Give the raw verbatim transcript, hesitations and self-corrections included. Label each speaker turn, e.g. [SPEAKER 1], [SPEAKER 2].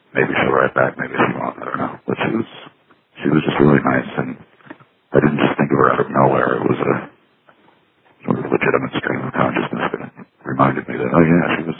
[SPEAKER 1] maybe she'll write back, maybe she won't, I don't know. But she was, she was just really nice, and I didn't just think of her out of nowhere. It was a sort of legitimate stream of consciousness that reminded me that, oh yeah, she was